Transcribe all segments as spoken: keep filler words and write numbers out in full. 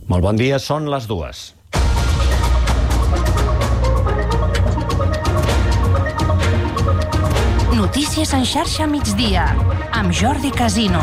Molt bon dia, són les dues. Notícies en xarxa migdia, amb Jordi Casino.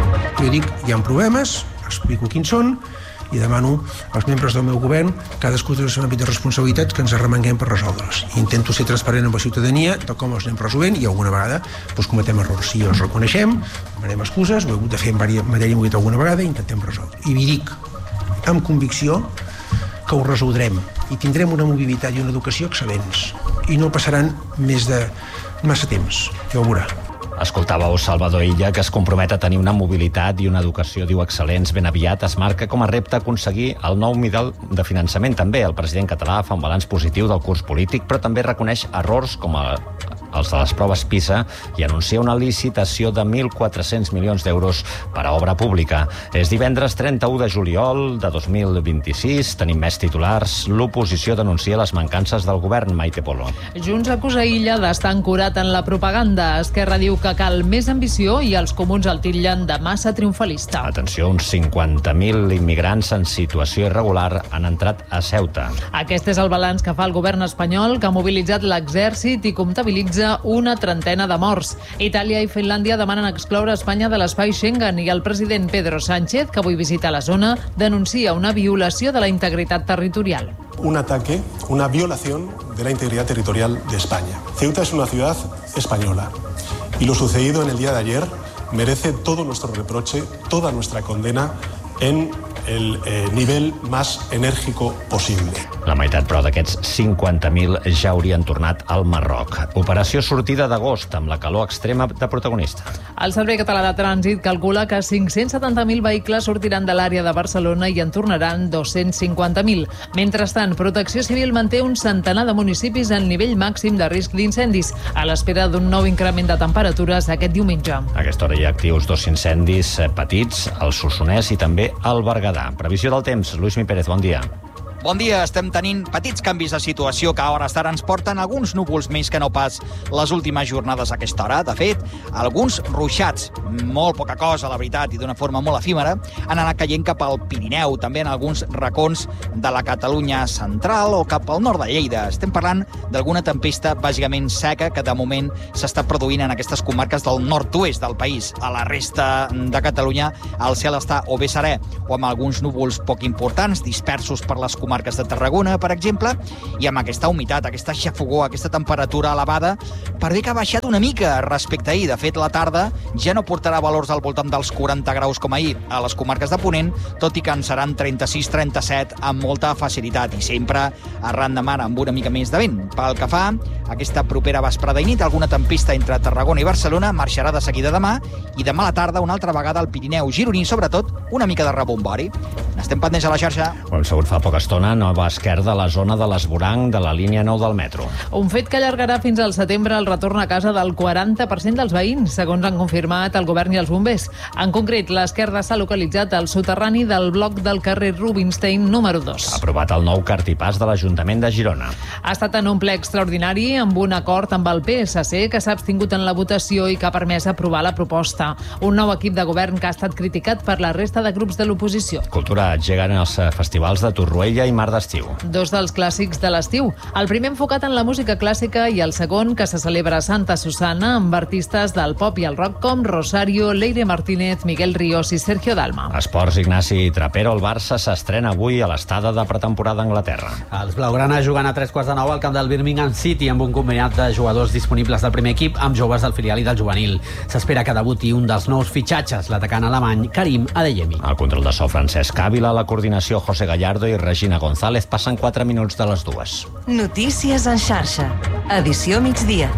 Jo dic, hi ha problemes, explico quins són, i demano als membres del meu govern, cadascú té el seu àmbit de responsabilitat, que ens arremanguem per resoldre'ls. Intento ser transparent amb la ciutadania de com els anem resolent, i alguna vegada doncs, cometem errors. Si els reconeixem, demanem excuses, ho he hagut de fer en matèria molt alguna vegada, i intentem resoldre. I vi dic, amb convicció, que ho resoldrem, i tindrem una mobilitat i una educació excel·lents, i no passaran més de massa temps, ja ho veurà. Escoltàveu Salvador Illa, que es compromet a tenir una mobilitat i una educació, diu, excel·lents. Ben aviat es marca com a repte aconseguir el nou model de finançament. També el president català fa un balanç positiu del curs polític, però també reconeix errors com a els de les proves PISA i anuncia una licitació de mil quatre-cents milions d'euros per a obra pública. És divendres trenta-u de juliol de dos mil vint-i-sis. Tenim més titulars. L'oposició denuncia les mancances del govern. Maite Polo. Junts acusa Illa d'estar ancorat en la propaganda. Esquerra diu que cal més ambició i els comuns el titllen de massa triomfalista. Atenció, uns cinquanta mil immigrants en situació irregular han entrat a Ceuta. Aquest és el balanç que fa el govern espanyol, que ha mobilitzat l'exèrcit i comptabilitza una trentena de morts. Itàlia i Finlàndia demanen excloure Espanya de l'espai Schengen i el president Pedro Sánchez, que avui visita la zona, denuncia una violació de la integritat territorial. Un ataque, una violación de la integridad territorial de España. Ceuta es una ciudad española y lo sucedido en el día de ayer merece todo nuestro reproche, toda nuestra condena en el eh, nivell més enèrgico possible. La meitat, però, d'aquests cinquanta mil ja haurien tornat al Marroc. Operació sortida d'agost, amb la calor extrema de protagonista. El Servei Català de Trànsit calcula que cinc-cents setanta mil vehicles sortiran de l'àrea de Barcelona i en tornaran dos-cents cinquanta mil. Mentrestant, Protecció Civil manté un centenar de municipis en nivell màxim de risc d'incendis, a l'espera d'un nou increment de temperatures aquest diumenge. A aquesta hora hi ha actius dos incendis petits, al Solsonès i també al Berguedà. Previsió del temps, Lluís Mi Pérez, bon dia. Bon dia, estem tenint petits canvis de situació que a hores d'ara ens porten alguns núvols més que no pas les últimes jornades a aquesta hora. De fet, alguns ruixats, molt poca cosa, la veritat, i d'una forma molt efímera, han anat caient cap al Pirineu, també en alguns racons de la Catalunya central o cap al nord de Lleida. Estem parlant d'alguna tempesta bàsicament seca que de moment s'està produint en aquestes comarques del nord-oest del país. A la resta de Catalunya el cel està o bé serè o amb alguns núvols poc importants, dispersos per les comarques comarques de Tarragona, per exemple, i amb aquesta humitat, aquesta xafogor, aquesta temperatura elevada, per bé que ha baixat una mica respecte a ahir. De fet, la tarda ja no portarà valors al voltant dels quaranta graus com ahir a les comarques de Ponent, tot i que en seran trenta-sis trenta-set amb molta facilitat i sempre arran de mar amb una mica més de vent. Pel que fa a aquesta propera vesprada i nit, alguna tempesta entre Tarragona i Barcelona marxarà de seguida demà i demà a la tarda una altra vegada al Pirineu gironí, sobretot una mica de rebombori. N'estem pendents a la xarxa. Ho hem sabut fa poca estona, nova esquerda a la zona de l'Esvoranc de la línia nou del metro. Un fet que allargarà fins al setembre el retorn a casa del quaranta per cent dels veïns, segons han confirmat el govern i els bombers. En concret, l'esquerda s'ha localitzat al soterrani del bloc del carrer Rubinstein número dos. Ha aprovat el nou cartipàs de l'Ajuntament de Girona. Ha estat en un ple extraordinari amb un acord amb el P S C que s'ha abstingut en la votació i que ha permès aprovar la proposta. Un nou equip de govern que ha estat criticat per la resta de grups de l'oposició. Cultura gegant els festivals de Torroella i Mar d'Estiu. Dos dels clàssics de l'estiu. El primer enfocat en la música clàssica i el segon que se celebra a Santa Susana amb artistes del pop i el rock com Rosario, Leire Martínez, Miguel Ríos i Sergio Dalma. Esports, Ignasi Trapero. El Barça s'estrena avui a l'estada de pretemporada a Anglaterra. Els blaugrana jugant a tres quarts de nou al camp del Birmingham City amb un combinat de jugadors disponibles del primer equip amb joves del filial i del juvenil. S'espera que debuti un dels nous fitxatges, l'atacant alemany Karim Adeyemi. El control de so Francesc Ávila, la coordinació José Gallardo i Regina González. Passen quatre minuts de les dues. Notícies en xarxa. Edició migdia.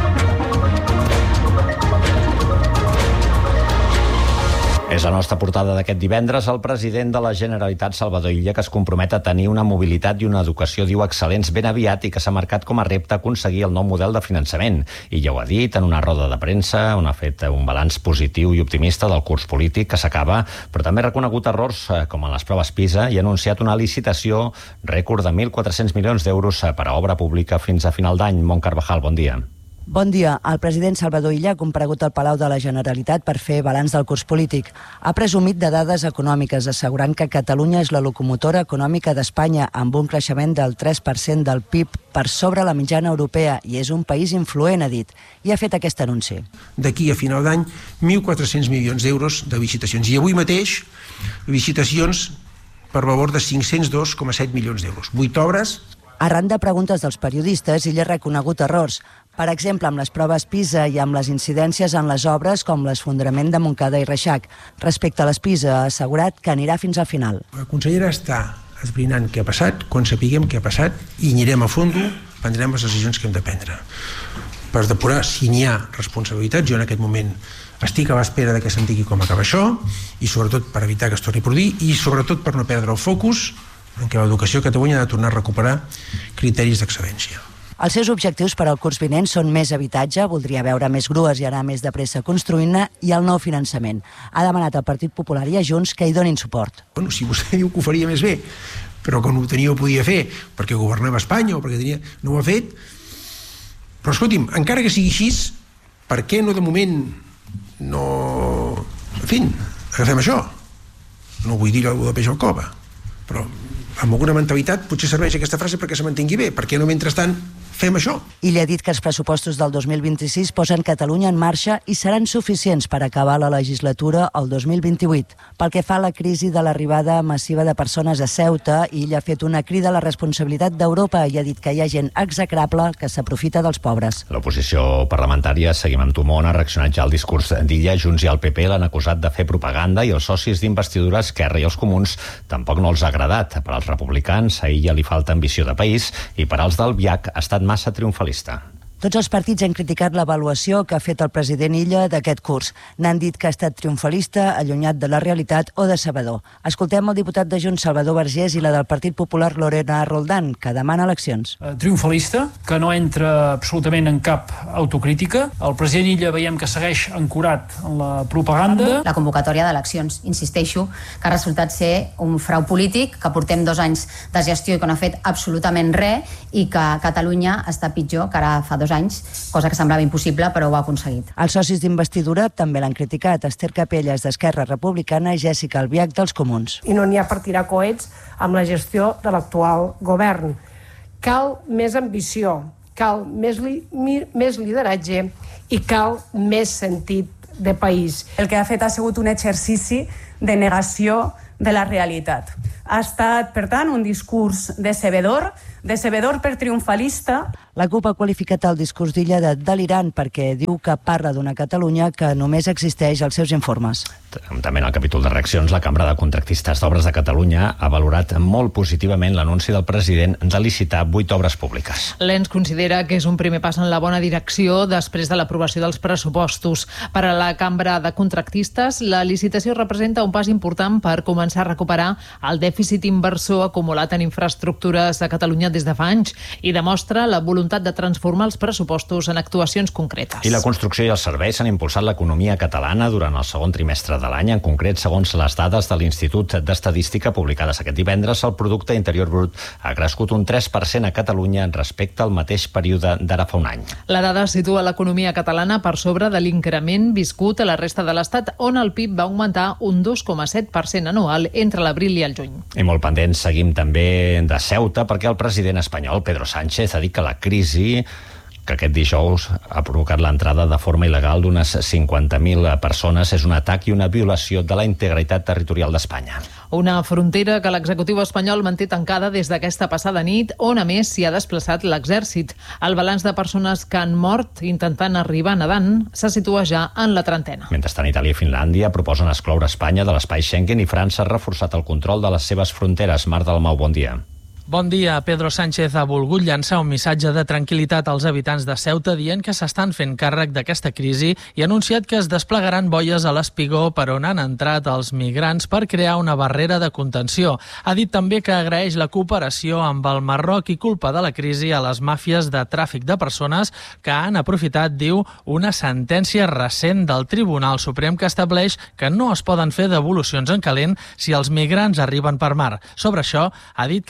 És la nostra portada d'aquest divendres. El president de la Generalitat, Salvador Illa, que es compromet a tenir una mobilitat i una educació, diu, excel·lents ben aviat i que s'ha marcat com a repte aconseguir el nou model de finançament. I ja ho ha dit en una roda de premsa, on ha fet un balanç positiu i optimista del curs polític que s'acaba, però també ha reconegut errors com en les proves PISA i ha anunciat una licitació rècord de mil quatre-cents milions d'euros per a obra pública fins a final d'any. Mont Carvajal, bon dia. Bon dia. El president Salvador Illa ha comparegut al Palau de la Generalitat per fer balanç del curs polític. Ha presumit de dades econòmiques, assegurant que Catalunya és la locomotora econòmica d'Espanya amb un creixement del tres per cent del P I B per sobre la mitjana europea i és un país influent, ha dit, i ha fet aquest anunci. D'aquí a final d'any, mil quatre-cents milions d'euros de licitacions. I avui mateix, licitacions per valor de cinc-cents dos coma set milions d'euros. Vuit obres. Arran de preguntes dels periodistes, Illa ha reconegut errors. Per exemple, amb les proves PISA i amb les incidències en les obres com l'esfondrament de Montcada i Reixac. Respecte a les PISA, ha assegurat que anirà fins al final. La consellera està esbrinant què ha passat, quan sapiguem què ha passat, i anirem a fons, prendrem les decisions que hem de prendre. Per depurar si n'hi ha responsabilitats, jo en aquest moment estic a l'espera de que se'm digui com acaba això, i sobretot per evitar que es torni a produir, i sobretot per no perdre el focus en què l'educació a Catalunya ha de tornar a recuperar criteris d'excel·lència. Els seus objectius per al curs vinent són més habitatge, voldria veure més grues i anar més de pressa construint-ne, i el nou finançament. Ha demanat al Partit Popular i a Junts que hi donin suport. Bueno, si vostè diu que ho faria més bé, però que no ho tenia ho podia fer perquè governava Espanya o perquè tenia... no ho ha fet. Però escolti'm, encara que sigui així, per què no de moment no... En fi, agafem això. No vull dir alguna de peix al cova, però amb alguna mentalitat potser serveix aquesta frase perquè se mantingui bé. Per què no, mentrestant, fem això? I li ha dit que els pressupostos del dos mil vint-i-sis posen Catalunya en marxa i seran suficients per acabar la legislatura el dos mil vint-i-vuit. Pel que fa a la crisi de l'arribada massiva de persones a Ceuta, ell ha fet una crida a la responsabilitat d'Europa i ha dit que hi ha gent execrable que s'aprofita dels pobres. L'oposició parlamentària, Seguim amb tu, Món, ha reaccionat ja al discurs d'Illa. Junts i el P P l'han acusat de fer propaganda i els socis d'investidura, Esquerra i els Comuns, tampoc no els ha agradat. Per als republicans, a Illa li falta ambició de país i per als del B I A C ha estat massa triomfalista. Tots els partits han criticat l'avaluació que ha fet el president Illa d'aquest curs. N'han dit que ha estat triomfalista, allunyat de la realitat o decebedor. Escoltem el diputat de Junts, Salvador Vergés, i la del Partit Popular, Lorena Roldán, que demana eleccions. Triomfalista, que no entra absolutament en cap autocrítica. El president Illa veiem que segueix ancorat en la propaganda. La convocatòria d'eleccions, insisteixo, que ha resultat ser un frau polític, que portem dos anys de gestió i que no ha fet absolutament res i que Catalunya està pitjor que ara fa dos anys, cosa que semblava impossible, però ho ha aconseguit. Els socis d'investidura també l'han criticat. Esther Capelles, d'Esquerra Republicana, i Jèssica Albiach, dels Comuns. I no n'hi ha per tirar coets amb la gestió de l'actual govern. Cal més ambició, cal més, li, mi, més lideratge i cal més sentit de país. El que ha fet ha sigut un exercici de negació de la realitat. Ha estat, per tant, un discurs decebedor, decebedor per triomfalista. La CUP ha qualificat el discurs d'Illa de delirant perquè diu que parla d'una Catalunya que només existeix als seus informes. També en el capítol de reaccions, la Cambra de Contractistes d'Obres de Catalunya ha valorat molt positivament l'anunci del president de licitar vuit obres públiques. L'E N S considera que és un primer pas en la bona direcció després de l'aprovació dels pressupostos. Per a la Cambra de Contractistes, la licitació representa un pas important per començar a recuperar el dèficit inversor acumulat en infraestructures de Catalunya des de fa anys i demostra la voluntat de transformar els pressupostos en actuacions concretes. I la construcció i els serveis han impulsat l'economia catalana durant el segon trimestre de l'any. En concret, segons les dades de l'Institut d'Estadística publicades aquest divendres, el producte interior brut ha crescut un tres per cent a Catalunya respecte al mateix període d'ara fa un any. La dada situa l'economia catalana per sobre de l'increment viscut a la resta de l'Estat, on el P I B va augmentar un dos coma set per cent anual entre l'abril i el juny. I molt pendents seguim també de Ceuta, perquè el president espanyol, Pedro Sánchez, ha dit que la crisi que aquest dijous ha provocat l'entrada de forma il·legal d'unes cinquanta mil persones és un atac i una violació de la integritat territorial d'Espanya. Una frontera que l'executiu espanyol manté tancada des d'aquesta passada nit, on a més s'hi ha desplaçat l'exèrcit. El balanç de persones que han mort intentant arribar nedant se situa ja en la trentena. Mentrestant, Itàlia i Finlàndia proposen excloure Espanya de l'espai Schengen i França ha reforçat el control de les seves fronteres. Marc Dalmau, bon dia. Bon dia. Pedro Sánchez ha volgut llançar un missatge de tranquil·litat als habitants de Ceuta dient que s'estan fent càrrec d'aquesta crisi i ha anunciat que es desplegaran boies a l'Espigó per on han entrat els migrants per crear una barrera de contenció. Ha dit també que agraeix la cooperació amb el Marroc i culpa de la crisi a les màfies de tràfic de persones que han aprofitat, diu, una sentència recent del Tribunal Suprem que estableix que no es poden fer devolucions en calent si els migrants arriben per mar. Sobre això, ha dit que els fets de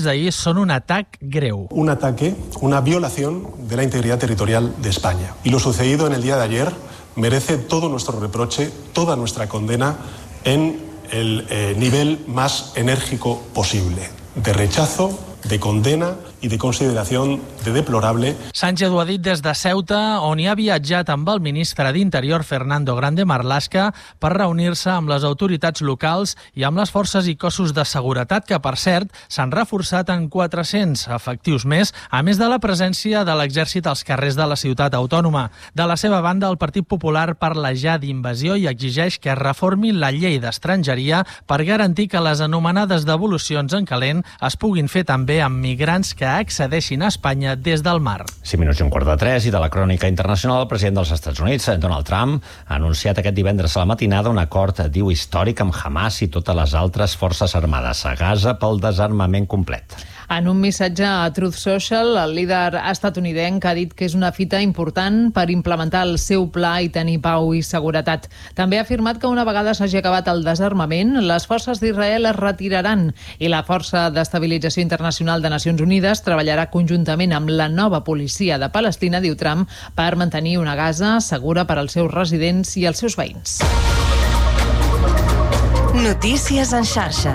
ahir són un atac greu. Un ataque, una violación de la integridad territorial de España. Y lo sucedido en el día de ayer merece todo nuestro reproche, toda nuestra condena en el eh, nivel más enérgico posible, de rechazo, de condena i de consideració de deplorable. Sánchez ho ha dit des de Ceuta, on hi ha viatjat amb el ministre d'Interior, Fernando Grande Marlaska, per reunir-se amb les autoritats locals i amb les forces i cossos de seguretat, que, per cert, s'han reforçat en quatre-cents efectius més, a més de la presència de l'exèrcit als carrers de la ciutat autònoma. De la seva banda, el Partit Popular parla ja d'invasió i exigeix que es reformi la llei d'estrangeria per garantir que les anomenades devolucions en calent es puguin fer també amb migrants que accedeixin a Espanya des del mar. cinc minuts i un quart de tres, i de la crònica internacional, el president dels Estats Units, Donald Trump, ha anunciat aquest divendres a la matinada un acord, diu, històric amb Hamas i totes les altres forces armades a Gaza pel desarmament complet. En un missatge a Truth Social, el líder estatunidenc ha dit que és una fita important per implementar el seu pla i tenir pau i seguretat. També ha afirmat que una vegada s'hagi acabat el desarmament, les forces d'Israel es retiraran i la Força d'Estabilització Internacional de Nacions Unides treballarà conjuntament amb la nova policia de Palestina, diu Trump, per mantenir una Gaza segura per als seus residents i els seus veïns. Notícies en xarxa.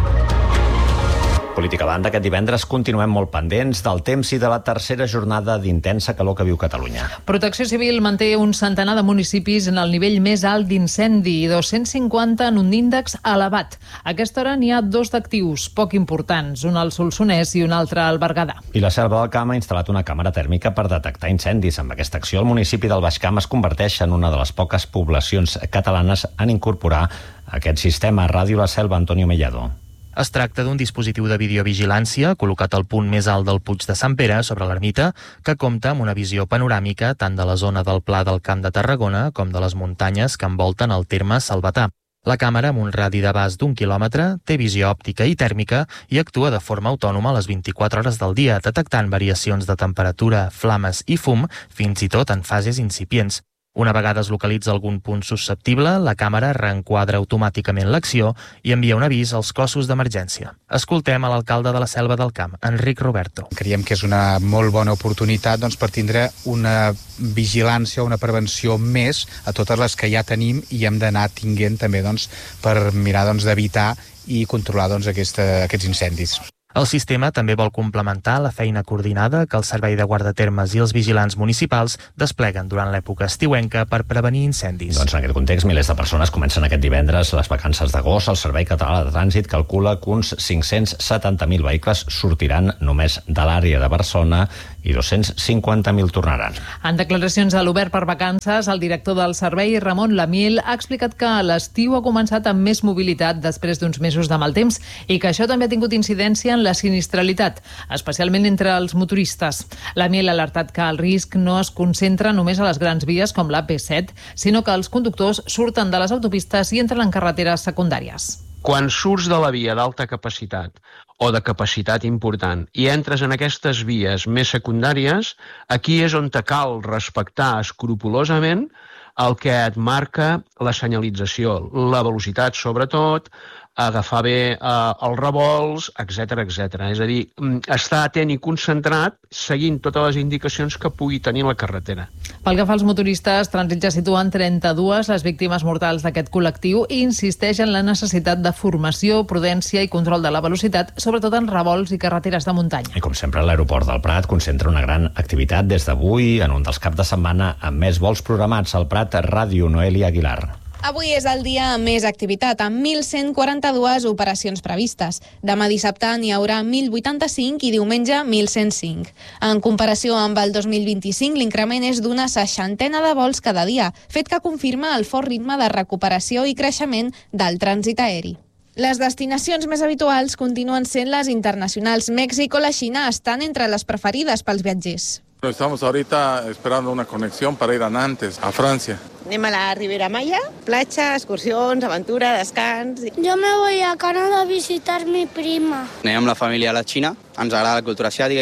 Política a banda, aquest divendres continuem molt pendents del temps i de la tercera jornada d'intensa calor que viu Catalunya. Protecció Civil manté un centenar de municipis en el nivell més alt d'incendi i dos-cents cinquanta en un índex elevat. A aquesta hora n'hi ha dos d'actius, poc importants, un al Solsonès i un altre al Berguedà. I la Selva del Camp ha instal·lat una càmera tèrmica per detectar incendis. Amb aquesta acció, el municipi del Baix Camp es converteix en una de les poques poblacions catalanes en incorporar aquest sistema. Ràdio La Selva, Antonio Mellado. Es tracta d'un dispositiu de videovigilància col·locat al punt més alt del Puig de Sant Pere, sobre l'ermita, que compta amb una visió panoràmica tant de la zona del Pla del Camp de Tarragona com de les muntanyes que envolten el terme salvatà. La càmera, amb un radi d'abast d'un quilòmetre, té visió òptica i tèrmica i actua de forma autònoma a les vint-i-quatre hores del dia, detectant variacions de temperatura, flames i fum, fins i tot en fases incipients. Una vegada es localitza algun punt susceptible, la càmera reenquadra automàticament l'acció i envia un avís als cossos d'emergència. Escoltem a l'alcalde de la Selva del Camp, Enric Roberto. Creiem que és una molt bona oportunitat doncs, per tindre una vigilància o una prevenció més a totes les que ja tenim i hem d'anar tinguent també doncs, per mirar doncs, d'evitar i controlar doncs, aquesta, aquests incendis. El sistema també vol complementar la feina coordinada que el Servei de Guardatermes i els vigilants municipals despleguen durant l'època estiuenca per prevenir incendis. Doncs en aquest context, milers de persones comencen aquest divendres les vacances d'agost. El Servei Català de Trànsit calcula que uns cinc-cents setanta mil vehicles sortiran només de l'àrea de Barcelona i dos-cents cinquanta mil tornaran. En declaracions a l'Obert per Vacances, el director del servei, Ramon Lamil, ha explicat que l'estiu ha començat amb més mobilitat després d'uns mesos de mal temps i que això també ha tingut incidència en la sinistralitat, especialment entre els motoristes. Lamil ha alertat que el risc no es concentra només a les grans vies com l'A P set, sinó que els conductors surten de les autopistes i entren en carreteres secundàries. Quan surts de la via d'alta capacitat o de capacitat important i entres en aquestes vies més secundàries, aquí és on te cal respectar escrupolosament el que et marca la senyalització, la velocitat sobretot, agafar bé eh, els revolts, etcètera, etcètera. És a dir, estar atent i concentrat seguint totes les indicacions que pugui tenir la carretera. Pel que fa als motoristes, Trànsit ja situen trenta-dues les víctimes mortals d'aquest col·lectiu i insisteix en la necessitat de formació, prudència i control de la velocitat, sobretot en revolts i carreteres de muntanya. I com sempre, l'aeroport del Prat concentra una gran activitat des d'avui en un dels caps de setmana amb més vols programats. Al Prat, Ràdio, Noelia Aguilar. Avui és el dia amb més activitat, amb mil cent quaranta-dues operacions previstes. Demà dissabte n'hi haurà mil vuitanta-cinc i diumenge mil cent cinc. En comparació amb el dos mil vint-i-cinc, l'increment és d'una seixantena de vols cada dia, fet que confirma el fort ritme de recuperació i creixement del trànsit aeri. Les destinacions més habituals continuen sent les internacionals. Mèxic o la Xina estan entre les preferides pels viatgers. Estamos ahorita esperando una conexión para ir a Nantes, a Francia. Anem a la Ribera Maya, platja, excursions, aventura, descans... Yo me voy a Canadá a visitar mi prima. Anem amb la família a la Xina, ens agrada la cultura asiàtica i tal.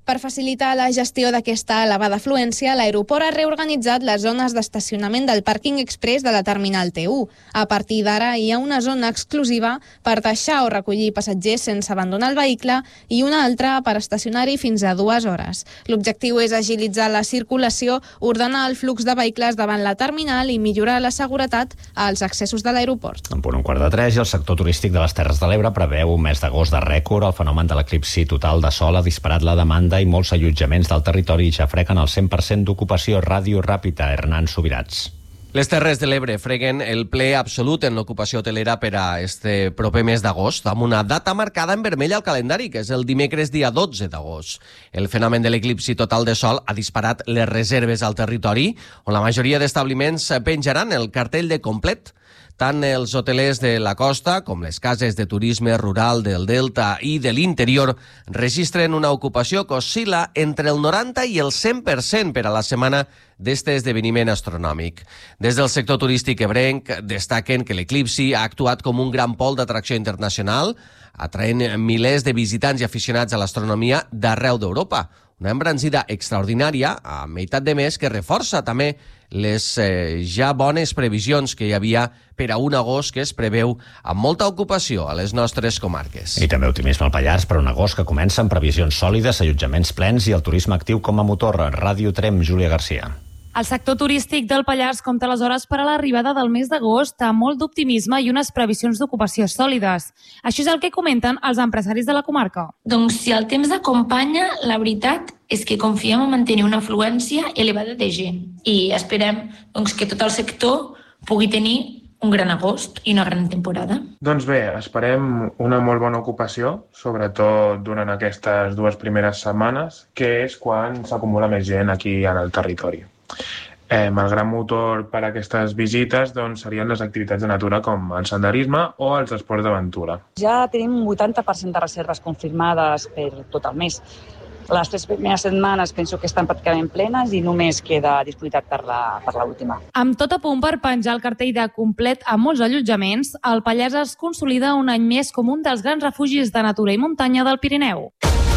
Per facilitar la gestió d'aquesta elevada afluència, l'aeroport ha reorganitzat les zones d'estacionament del pàrquing express de la terminal T u. A partir d'ara hi ha una zona exclusiva per deixar o recollir passatgers sense abandonar el vehicle i una altra per estacionar-hi fins a dues hores. L'objectiu és agilitzar la circulació, ordenar el flux de vehicles davant la terminal i millorar la seguretat als accessos de l'aeroport. En punt un quart de tres, i el sector turístic de les Terres de l'Ebre preveu un mes d'agost de rècord. El fenomen de l'eclipsi total de sol ha disparat la demanda i molts allotjaments del territori ja freguen el cent per cent d'ocupació. Ràdio Ràpita, Hernán Subirats. Les Terres de l'Ebre freguen el ple absolut en l'ocupació hotelera per a este proper mes d'agost, amb una data marcada en vermell al calendari, que és el dimecres dia dotze d'agost. El fenomen de l'eclipsi total de sol ha disparat les reserves al territori, on la majoria d'establiments penjaran el cartell de complet. Tant els hotelers de la costa com les cases de turisme rural del Delta i de l'interior registren una ocupació que oscil·la entre el noranta i el cent per cent per a la setmana d'este esdeveniment astronòmic. Des del sector turístic ebrenc destaquen que l'eclipsi ha actuat com un gran pol d'atracció internacional, atraent milers de visitants i aficionats a l'astronomia d'arreu d'Europa. Una embranzida extraordinària a meitat de mes que reforça també les eh, ja bones previsions que hi havia per a un agost que es preveu amb molta ocupació a les nostres comarques. I també optimisme al Pallars per un agost que comença amb previsions sòlides, allotjaments plens i el turisme actiu com a motor. Ràdio Trem, Júlia Garcia. El sector turístic del Pallars compta aleshores per a l'arribada del mes d'agost amb molt d'optimisme i unes previsions d'ocupació sòlides. Això és el que comenten els empresaris de la comarca. Doncs si el temps acompanya, la veritat és que confiem en mantenir una afluència elevada de gent i esperem doncs, que tot el sector pugui tenir un gran agost i una gran temporada. Doncs bé, esperem una molt bona ocupació, sobretot durant aquestes dues primeres setmanes, que és quan s'acumula més gent aquí en el territori. Eh, el gran motor per a aquestes visites doncs, serien les activitats de natura com el senderisme o els esports d'aventura. Ja tenim un vuitanta per cent de reserves confirmades per tot el mes. Les tres primeres setmanes penso que estan pràcticament plenes i només queda disponibilitat per la, per l'última. Amb tot a punt per penjar el cartell de complet a molts allotjaments, el Pallars es consolida un any més com un dels grans refugis de natura i muntanya del Pirineu.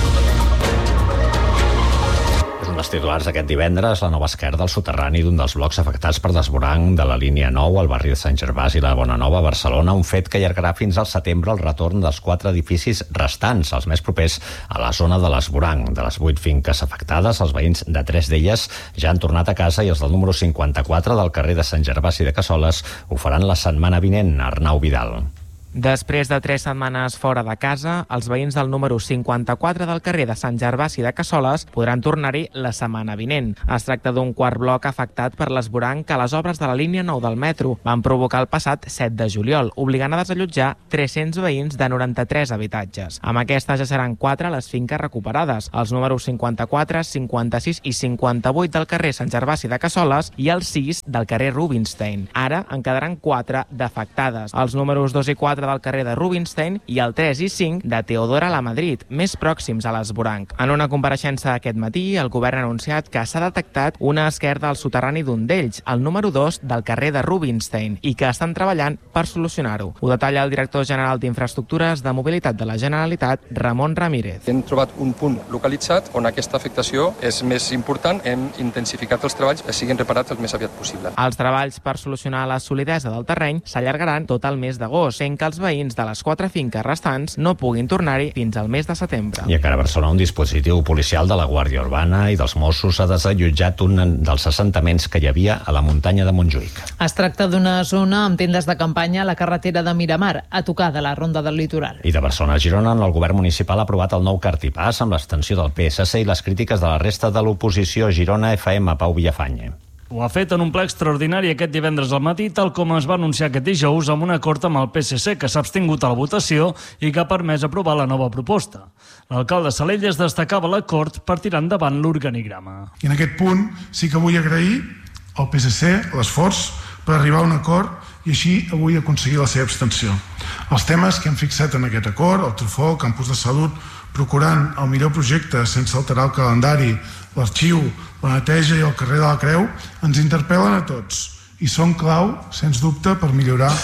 Els titulars aquest divendres, la nova esquerda al soterrani d'un dels blocs afectats per desborang de la línia nou al barri de Sant Gervasi i la Bonanova a Barcelona, un fet que allargarà fins al setembre el retorn dels quatre edificis restants, els més propers a la zona de l'esborang. De les vuit finques afectades, els veïns de tres d'elles ja han tornat a casa i els del número cinquanta-quatre del carrer de Sant Gervasi de Cassoles ho faran la setmana vinent. Arnau Vidal. Després de tres setmanes fora de casa, els veïns del número cinquanta-quatre del carrer de Sant Gervasi de Cassoles podran tornar-hi la setmana vinent. Es tracta d'un quart bloc afectat per l'esborang que les obres de la línia nou del metro van provocar el passat set de juliol, obligant a desallotjar tres-cents veïns de noranta-tres habitatges. Amb aquestes ja seran quatre les finques recuperades, els números cinquanta-quatre, cinquanta-sis i cinquanta-vuit del carrer Sant Gervasi de Cassoles i els sis del carrer Rubinstein. Ara en quedaran quatre d'afectades, els números dos i quatre del carrer de Rubinstein i el tres i cinc de Teodora la Madrid, més pròxims a l'esborang. En una compareixença aquest matí, el govern ha anunciat que s'ha detectat una esquerda al soterrani d'un d'ells, el número dos del carrer de Rubinstein, i que estan treballant per solucionar-ho. Ho detalla el director general d'Infraestructures de Mobilitat de la Generalitat, Ramon Ramírez. Hem trobat un punt localitzat on aquesta afectació és més important. Hem intensificat els treballs que siguin reparats el més aviat possible. Els treballs per solucionar la solidesa del terreny s'allargaran tot el mes d'agost, fent que els veïns de les quatre finques restants no puguin tornar-hi fins al mes de setembre. I encara a Barcelona, un dispositiu policial de la Guàrdia Urbana i dels Mossos ha desallotjat un dels assentaments que hi havia a la muntanya de Montjuïc. Es tracta d'una zona amb tendes de campanya a la carretera de Miramar, a tocar de la Ronda del Litoral. I de Barcelona a Girona, el govern municipal ha aprovat el nou cartipàs amb l'extensió del P S C i les crítiques de la resta de l'oposició. Girona F M, Pau Villafany. Ho ha fet en un ple extraordinari aquest divendres al matí, tal com es va anunciar aquest dijous amb un acord amb el P S C que s'ha abstingut a la votació i que ha permès aprovar la nova proposta. L'alcalde Salelles destacava l'acord per tirar endavant l'organigrama. I en aquest punt sí que vull agrair al P S C l'esforç per arribar a un acord i així avui aconseguir la seva abstenció. Els temes que hem fixat en aquest acord, el trufó, campus de salut, procurant el millor projecte sense alterar el calendari, l'arxiu, la neteja i el carrer de la Creu, ens interpel·len a tots i són clau, sens dubte, per millorar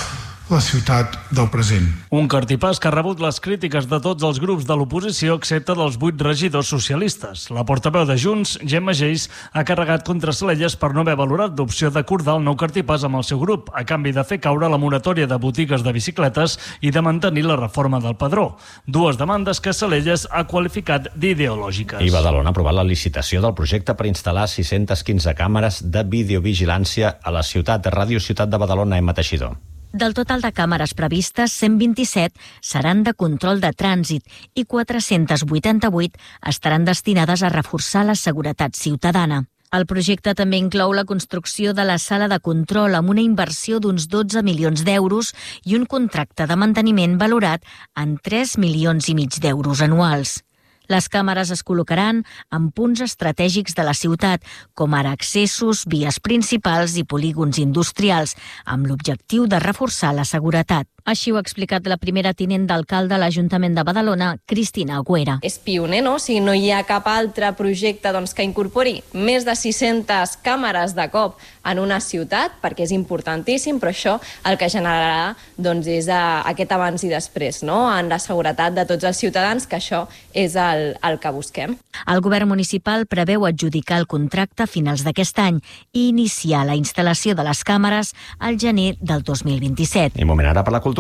la ciutat del present. Un cartipàs que ha rebut les crítiques de tots els grups de l'oposició excepte dels vuit regidors socialistes. La portaveu de Junts, Gemma Geis, ha carregat contra Salelles per no haver valorat l'opció d'acordar el nou cartipàs amb el seu grup, a canvi de fer caure la moratòria de botigues de bicicletes i de mantenir la reforma del padró. Dues demandes que Salelles ha qualificat d'ideològiques. I Badalona ha aprovat la licitació del projecte per instal·lar sis-centes quinze càmeres de videovigilància a la ciutat de Ràdio Ciutat de Badalona, Emma Teixidor. Del total de càmeres previstes, cent vint-i-set seran de control de trànsit i quatre-cents vuitanta-vuit estaran destinades a reforçar la seguretat ciutadana. El projecte també inclou la construcció de la sala de control amb una inversió d'uns dotze milions d'euros i un contracte de manteniment valorat en tres milions i mig d'euros anuals. Les càmeres es col·locaran en punts estratègics de la ciutat, com ara accessos, vies principals i polígons industrials, amb l'objectiu de reforçar la seguretat. Així ho ha explicat la primera tinent d'alcalde a l'Ajuntament de Badalona, Cristina Agüera. És pioner, no? O sigui, no hi ha cap altre projecte doncs, que incorpori més de sis-centes càmeres de cop en una ciutat, perquè és importantíssim, però això el que generarà doncs, és a, aquest abans i després, no? En la seguretat de tots els ciutadans, que això és el, el que busquem. El govern municipal preveu adjudicar el contracte a finals d'aquest any i iniciar la instal·lació de les càmeres al gener del dos mil vint-i-set. I moment ara per la cultura.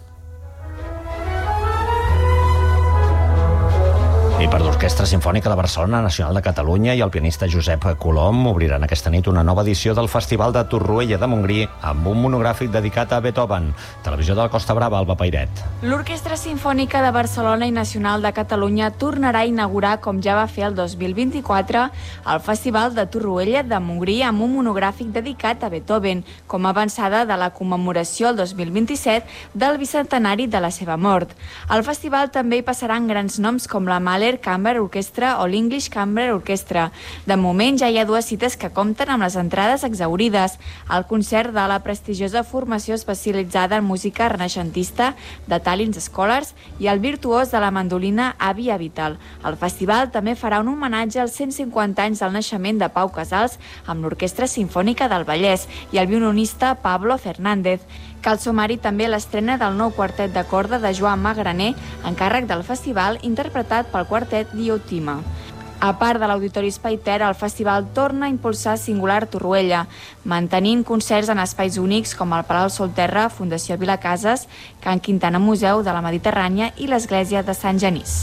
I per l'Orquestra Simfònica de Barcelona, Nacional de Catalunya i el pianista Josep Colom obriran aquesta nit una nova edició del Festival de Torroella de Montgrí amb un monogràfic dedicat a Beethoven. Televisió de la Costa Brava, Alba Pairet. L'Orquestra Simfònica de Barcelona i Nacional de Catalunya tornarà a inaugurar, com ja va fer el dos mil vint-i-quatre, el Festival de Torroella de Montgrí amb un monogràfic dedicat a Beethoven, com a avançada de la commemoració el dos mil vint-i-set del bicentenari de la seva mort. Al festival també hi passaran grans noms com la Mahler Chamber Orchestra o l'English Chamber Orchestra. De moment ja hi ha dues cites que compten amb les entrades exhaurides. El concert de la prestigiosa formació especialitzada en música renaixentista de Tallinn Scholars i el virtuós de la mandolina Avi Avital. El festival també farà un homenatge als cent cinquanta anys del naixement de Pau Casals amb l'Orquestra Simfònica del Vallès i el violinista Pablo Fernández. Cal sumar-hi també l'estrena del nou quartet de corda de Joan Magraner, encàrrec del festival, interpretat pel quartet Diotima. A part de l'Auditori Espai Ter, el festival torna a impulsar Singular Torroella, mantenint concerts en espais únics com el Palau Solterra, Fundació Vilacases, Can Quintana Museu de la Mediterrània i l'Església de Sant Genís.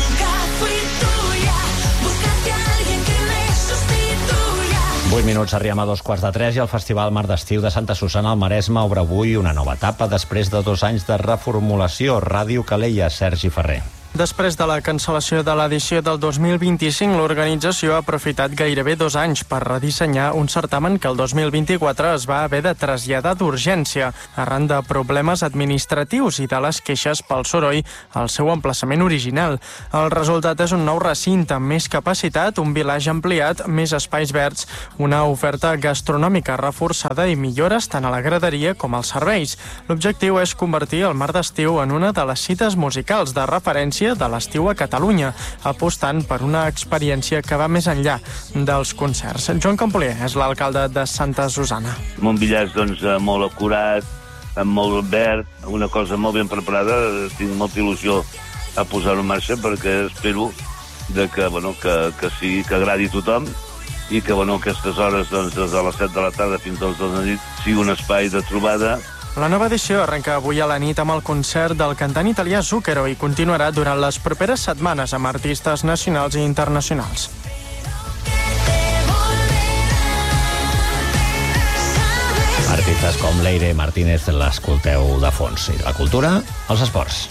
vuit minuts, arribem a dos quarts de tres i el Festival Mar d'Estiu de Santa Susana al Maresme obre avui una nova etapa després de dos anys de reformulació. Ràdio Calella, Sergi Ferrer. Després de la cancel·lació de l'edició del dos mil vint-i-cinc, l'organització ha aprofitat gairebé dos anys per redissenyar un certamen que el dos mil vint-i-quatre es va haver de traslladar d'urgència arran de problemes administratius i de les queixes pel soroll al seu emplaçament original. El resultat és un nou recinte amb més capacitat, un vilatge ampliat, més espais verds, una oferta gastronòmica reforçada i millores tant a la graderia com als serveis. L'objectiu és convertir el Mar d'Estiu en una de les cites musicals de referència de l'estiu a Catalunya, apostant per una experiència que va més enllà dels concerts. Joan Campolier és l'alcalde de Santa Susana. Un bitllet doncs, molt acurat, amb molt verd, una cosa molt ben preparada. Tinc molta il·lusió a posar-ho en marxa perquè espero de que, bueno, que, que, sí, que agradi a tothom i que bueno, aquestes hores doncs, des de les set de la tarda fins a les dotze de la nit sigui un espai de trobada. La nova edició arrenca avui a la nit amb el concert del cantant italià Zucchero i continuarà durant les properes setmanes amb artistes nacionals i internacionals. Artistes com Leire Martínez l'escolteu de fons. I de la cultura, els esports.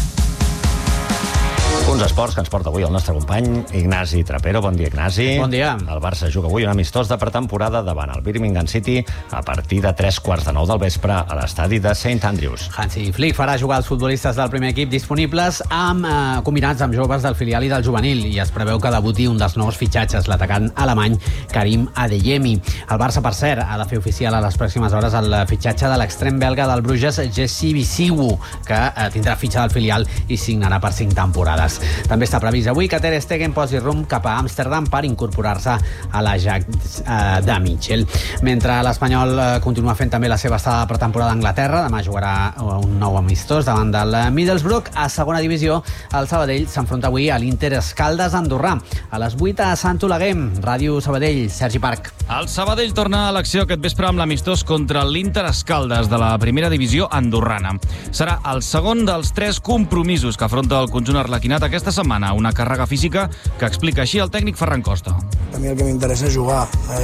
Uns esports que ens porta avui el nostre company Ignasi Trapero. Bon dia, Ignasi. Bon dia. El Barça juga avui un amistós de pretemporada davant el Birmingham City a partir de tres quarts de nou del vespre a l'estadi de Saint Andrews. Hansi Flick farà jugar els futbolistes del primer equip disponibles amb, eh, combinats amb joves del filial i del juvenil, i es preveu que debuti un dels nous fitxatges, l'atacant alemany Karim Adeyemi. El Barça, per cert, ha de fer oficial a les pròximes hores el fitxatge de l'extrem belga del Bruges, Jesse Bisiwu, que eh, tindrà fitxa del filial i signarà per cinc temporades. Ajax. També està previst avui que Ter Stegen posi rumb cap a Amsterdam per incorporar-se a l'Ajax eh, de Mitchell. Mentre l'Espanyol eh, continua fent també la seva estada de pretemporada a Anglaterra, demà jugarà un nou amistós davant del Middlesbrough. A segona divisió, el Sabadell s'enfronta avui a l'Inter Escaldes andorrà. A les vuit a Sant Oleguer, Ràdio Sabadell, Sergi Parc. El Sabadell torna a l'acció aquest vespre amb l'amistós contra l'Inter Escaldes de la primera divisió andorrana. Serà el segon dels tres compromisos que afronta el conjunt arlequinat aquesta setmana, una càrrega física que explica així el tècnic Ferran Costa. A mi el que m'interessa és jugar.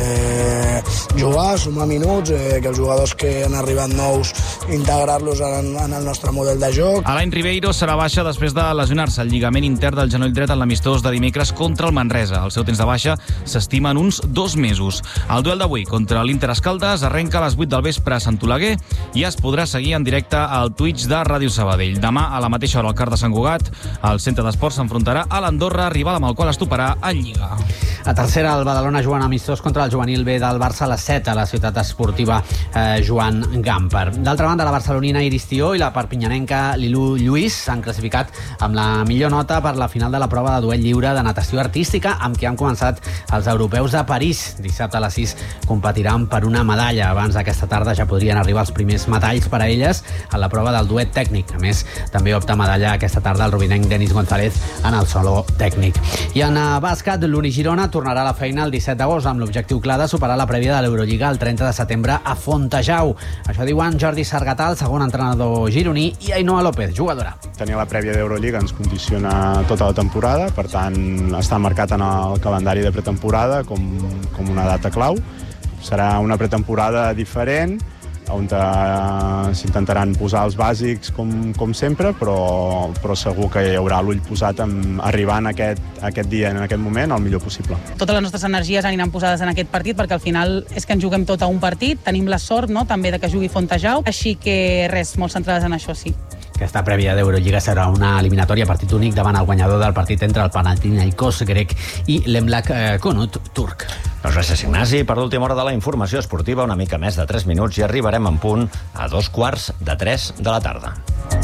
Eh, jugar, sumar minuts, eh, que els jugadors que han arribat nous, integrar-los en, en el nostre model de joc. Alain Ribeiro serà baixa després de lesionar-se el lligament intern del genoll dret en l'amistós de dimecres contra el Manresa. El seu temps de baixa s'estima en uns dos mesos. El duel d'avui contra l'Inter Escaldes arrenca a les vuit del vespre a Sant Oleguer i es podrà seguir en directe al Twitch de Ràdio Sabadell. Demà, a la mateixa hora al Car de Sant Cugat, el centre d'esports s'enfrontarà a l'Andorra, rival amb el qual es toparà en Lliga. A tercera, el Badalona jugant amistós contra el juvenil B del Barça a les set a la ciutat esportiva eh, Joan Gamper. D'altra banda, la barcelonina Iris Tió i la perpinyanenca Lilu Lluís s'han classificat amb la millor nota per la final de la prova de duel lliure de natació artística amb què han començat els europeus de París. Dissabte a les sis competiran per una medalla. Abans d'aquesta tarda ja podrien arribar els primers metalls per a elles en la prova del duet tècnic. A més, també opta medalla aquesta tarda el rubinenc Denis González en el solo tècnic. I en bàsquet, l'Uni Girona tornarà a la feina el disset d'agost amb l'objectiu clar de superar la prèvia de l'Eurolliga el trenta de setembre a Fontejau. Això diuen Jordi Sargatà, el segon entrenador gironí, i Ainhoa López, jugadora. Tenir la prèvia d'Eurolliga ens condiciona tota la temporada, per tant està marcat en el calendari de pretemporada com, com una data clau. Serà una pretemporada diferent, on s'intentaran posar els bàsics com, com sempre, però, però segur que hi haurà l'ull posat en arribar en aquest, aquest dia, en aquest moment, el millor possible. Totes les nostres energies aniran posades en aquest partit, perquè al final és que ens juguem tot a un partit, tenim la sort, no?, també de que jugui Fontejau, així que res, molt centrades en això, sí. Aquesta prèvia d'Eurolliga serà una eliminatòria partit únic davant el guanyador del partit entre el Panathinaikos grec i l'Emlak Konut turc. Doncs gràcies, Ignasi. Per l'última hora de la informació esportiva, una mica més de tres minuts i arribarem en punt a dos quarts de tres de la tarda.